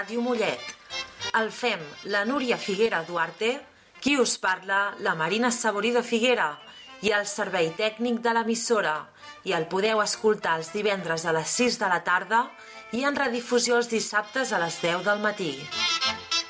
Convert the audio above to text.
Ràdio Mollet. El fem la Núria Figuera Duarte, qui us parla, la Marina Saborido Figuera, i el servei tècnic de l'emissora, i el podeu escoltar els divendres a les 6 de la tarda i en redifusió els dissabtes a les 10 del matí.